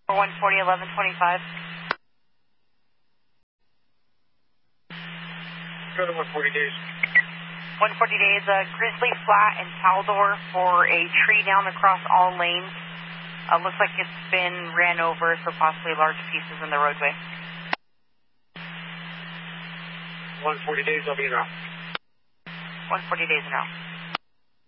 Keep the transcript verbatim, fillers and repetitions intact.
one forty, eleven twenty-five. Go to one forty days. one forty days, uh, Grizzly Flat and Taldor for a tree down across all lanes. Uh, looks like it's been ran over, so possibly large pieces in the roadway. one forty days, I'll be in route. one forty days and out.